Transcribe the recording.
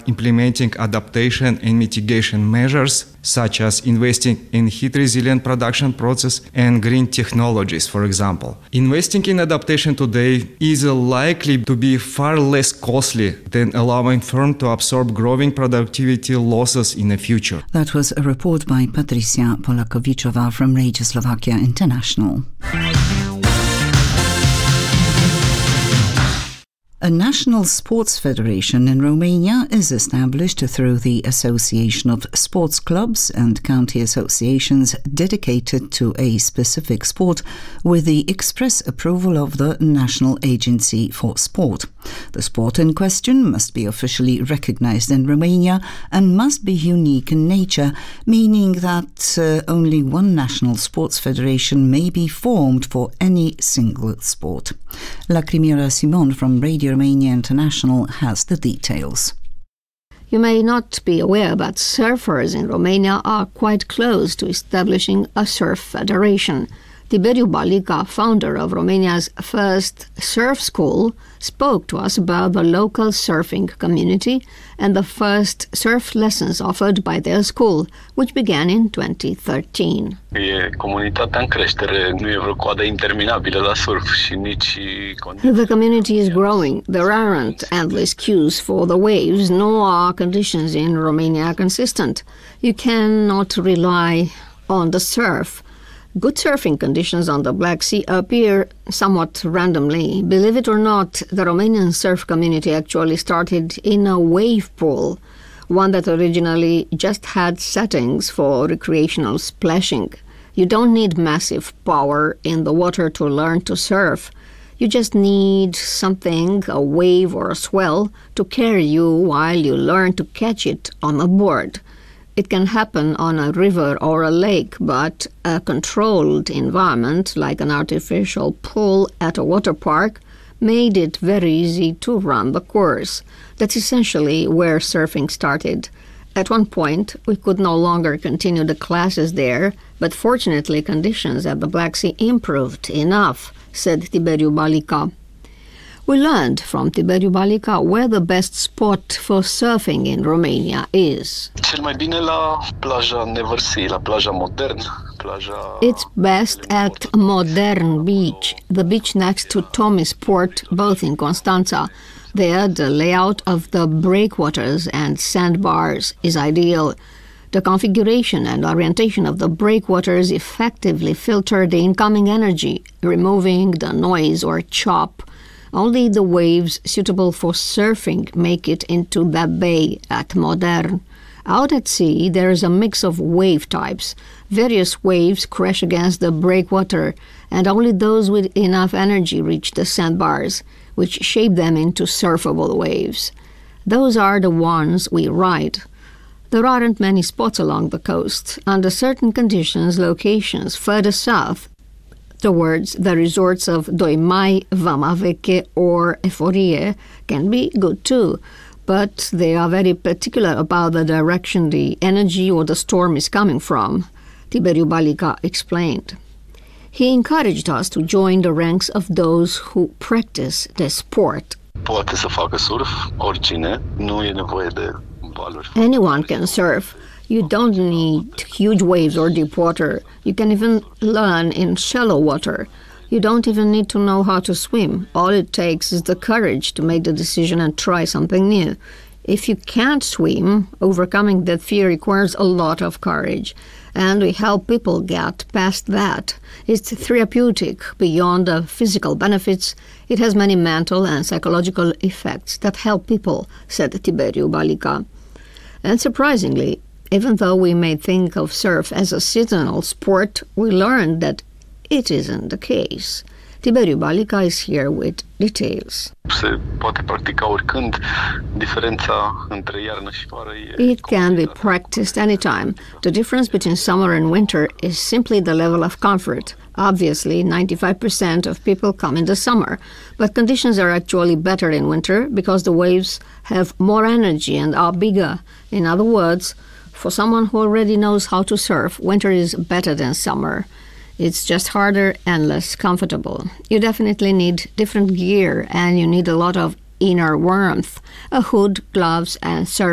implementing adaptation and mitigation measures, such as investing in heat-resilient production process and green technologies, for example. Investing in adaptation today is likely to be far less costly than allowing firms to absorb growing productivity losses in the future. That was a report by Patricia Polakovichova from Radio Slovakia International. A national sports federation in Romania is established through the Association of Sports Clubs and county associations dedicated to a specific sport with the express approval of the National Agency for Sport. The sport in question must be officially recognized in Romania and must be unique in nature, meaning that only one national sports federation may be formed for any single sport. Lacrimira Simon from Radio Romania International has the details. You may not be aware, but surfers in Romania are quite close to establishing a surf federation. Tiberiu Balica, founder of Romania's first surf school, spoke to us about the local surfing community and the first surf lessons offered by their school, which began in 2013. E comunitatea în creștere, nu e vreo coadă interminabilă la surf și nici The community is growing. There aren't endless queues for the waves, nor are conditions in Romania consistent. You cannot rely on the surf. Good surfing conditions on the Black Sea appear somewhat randomly. Believe it or not, the Romanian surf community actually started in a wave pool, one that originally just had settings for recreational splashing. You don't need massive power in the water to learn to surf. You just need something, a wave or a swell, to carry you while you learn to catch it on a board. It can happen on a river or a lake, but a controlled environment, like an artificial pool at a water park, made it very easy to run the course. That's essentially where surfing started. At one point, we could no longer continue the classes there, but fortunately conditions at the Black Sea improved enough, said Tiberiu Balica. We learned from Tiberiu Balica where the best spot for surfing in Romania is. Cel mai bine la plaja Neversea, la plaja Modern. It's best at Modern Beach, the beach next to Tomis Port, both in Constanța. There, the layout of the breakwaters and sandbars is ideal. The configuration and orientation of the breakwaters effectively filter the incoming energy, removing the noise or chop. Only the waves suitable for surfing make it into that bay at Modern. Out at sea, there is a mix of wave types. Various waves crash against the breakwater, and only those with enough energy reach the sandbars, which shape them into surfable waves. Those are the ones we ride. There aren't many spots along the coast. Under certain conditions, locations further south, towards the resorts of Doimai, Vama Veche, or Eforie, can be good too, but they are very particular about the direction the energy or the storm is coming from, Tiberiu Balica explained. He encouraged us to join the ranks of those who practice the sport. Poate să facă surf oricine, nu e nevoie de valuri. Anyone can surf. You don't need huge waves or deep water. You can even learn in shallow water. You don't even need to know how to swim. All it takes is the courage to make the decision and try something new. If you can't swim, overcoming that fear requires a lot of courage. And we help people get past that. It's therapeutic. Beyond the physical benefits, it has many mental and psychological effects that help people, said Tiberiu Balica. And surprisingly, even though we may think of surf as a seasonal sport, we learned that it isn't the case. Tiberiu Balica is here with details. Se poate practica oricând. Diferența între iarnă și vară e... It can be practiced anytime. The difference between summer and winter is simply the level of comfort. Obviously, 95% of people come in the summer, but conditions are actually better in winter because the waves have more energy and are bigger. In other words, for someone who already knows how to surf, winter is better than summer. It's just harder and less comfortable. You definitely need different gear and you need a lot of inner warmth, a hood, gloves, and surf